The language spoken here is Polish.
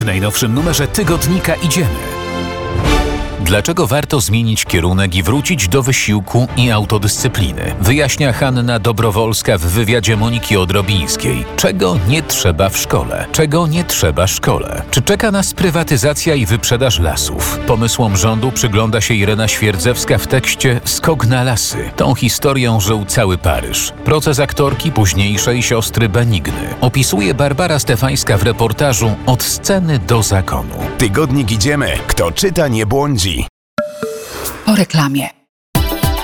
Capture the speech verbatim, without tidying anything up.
W najnowszym numerze tygodnika Idziemy. Dlaczego warto zmienić kierunek i wrócić do wysiłku i autodyscypliny? Wyjaśnia Hanna Dobrowolska w wywiadzie Moniki Odrobińskiej. Czego nie trzeba w szkole? Czego nie trzeba szkole? Czy czeka nas prywatyzacja i wyprzedaż lasów? Pomysłom rządu przygląda się Irena Świerdzewska w tekście Skok na lasy. Tą historią żył cały Paryż. Proces aktorki późniejszej siostry Benigny opisuje Barbara Stefańska w reportażu Od sceny do zakonu. Tygodnik Idziemy. Kto czyta, nie błądzi. Po reklamie.